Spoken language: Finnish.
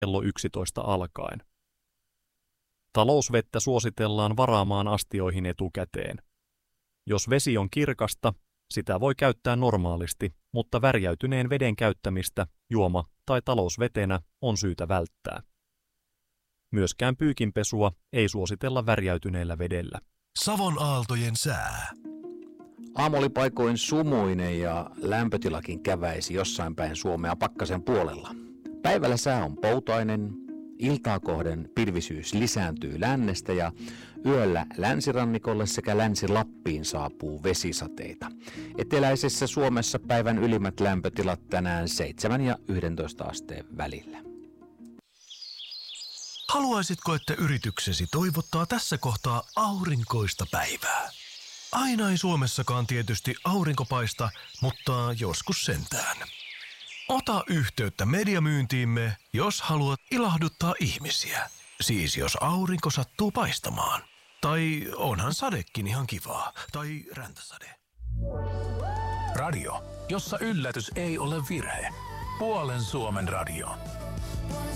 kello 11 alkaen. Talousvettä suositellaan varaamaan astioihin etukäteen. Jos vesi on kirkasta, sitä voi käyttää normaalisti, mutta värjäytyneen veden käyttämistä juoma- tai talousvetenä on syytä välttää. Myöskään pyykinpesua ei suositella värjäytyneellä vedellä. Savon aaltojen sää. Aamu oli paikoin sumuinen ja lämpötilakin käväisi jossain päin Suomea pakkasen puolella. Päivällä sää on poutainen, iltaa kohden pilvisyys lisääntyy lännestä ja yöllä länsirannikolle sekä Länsi-Lappiin saapuu vesisateita. Eteläisessä Suomessa päivän ylimmät lämpötilat tänään 7 ja 11 asteen välillä. Haluaisitko, että yrityksesi toivottaa tässä kohtaa aurinkoista päivää? Aina ei Suomessakaan tietysti aurinko paista, mutta joskus sentään. Ota yhteyttä mediamyyntiimme, jos haluat ilahduttaa ihmisiä. Siis jos aurinko sattuu paistamaan. Tai onhan sadekin ihan kivaa. Tai räntäsade. Radio, jossa yllätys ei ole virhe. Puolen Suomen radio.